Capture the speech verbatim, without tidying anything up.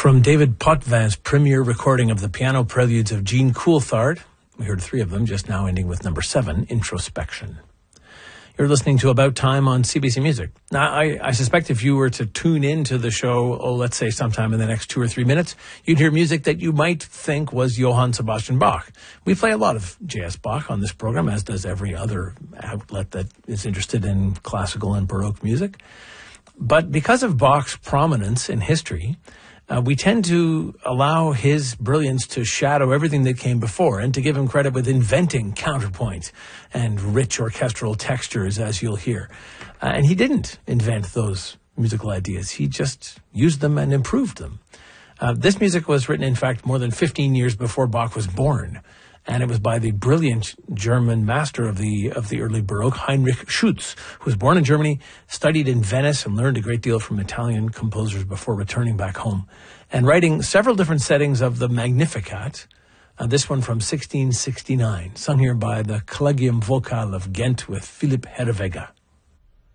From David Potvin's premiere recording of the piano preludes of Jean Coulthard, we heard three of them just now, ending with number seven, Introspection. You're listening to About Time on C B C Music. Now, I, I suspect if you were to tune into the show, oh, let's say sometime in the next two or three minutes, you'd hear music that you might think was Johann Sebastian Bach. We play a lot of J S. Bach on this program, as does every other outlet that is interested in classical and Baroque music. But because of Bach's prominence in history, Uh, we tend to allow his brilliance to shadow everything that came before and to give him credit with inventing counterpoint and rich orchestral textures, as you'll hear. Uh, and he didn't invent those musical ideas. He just used them and improved them. Uh, this music was written, in fact, more than fifteen years before Bach was born. And it was by the brilliant German master of the of the early Baroque, Heinrich Schütz, who was born in Germany, studied in Venice, and learned a great deal from Italian composers before returning back home, and writing several different settings of the Magnificat, uh, this one from sixteen sixty-nine, sung here by the Collegium Vocal of Ghent with Philipp Herreweghe.